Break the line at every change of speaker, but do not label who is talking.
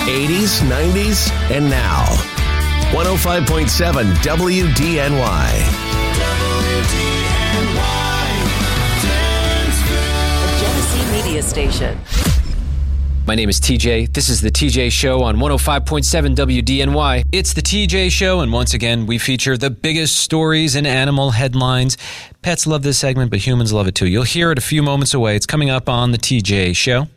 80s, 90s, and now. 105.7 WDNY.
The Genesee Media Station.
My name is TJ. This is the TJ Show on 105.7 WDNY. It's the TJ Show, and once again, we feature the biggest stories in animal headlines. Pets love this segment, but humans love it too. You'll hear it a few moments away. It's coming up on the TJ Show.